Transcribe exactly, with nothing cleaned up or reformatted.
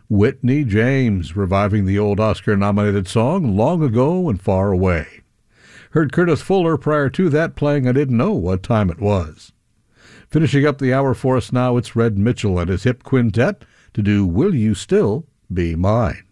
Whitney James, reviving the old Oscar-nominated song Long Ago and Far Away. Heard Curtis Fuller prior to that playing I Didn't Know What Time It Was. Finishing up the hour for us now, it's Red Mitchell and his hip quintet to do Will You Still Be Mine?